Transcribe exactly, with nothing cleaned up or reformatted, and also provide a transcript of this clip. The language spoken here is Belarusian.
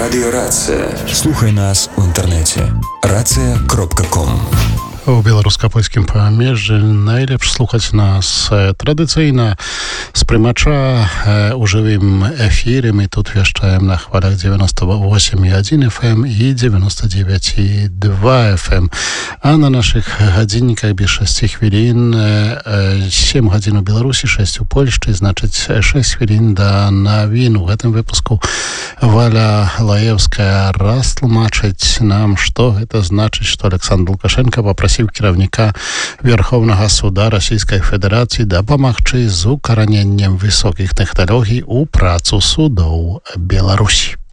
Радіо Рація. Слухай нас у інтернеті. рація крапка ком. У беларуска-польскім памежжы найлепш слухаць нас традыцыйна з прымача у жывым эфіры. Мы тут вяшчаем на хвалях девяносто восемь и один эф эм и девяносто девять и два эф эм. А на наших гадзінніках без шасці хвілін сем гадзін у Беларусі, шесть у Польшчы, значыць шесть хвілін да навін. У гэтым выпуску Валя Лаевская растлумачыць нам, што гэта значыць, што Александр Лукашенко попросіў кіраўніка Верховнага суда Расійскай Федэрацыі дапамагчы з укараненнем высокіх тэхналогій у працу судоў Беларусі.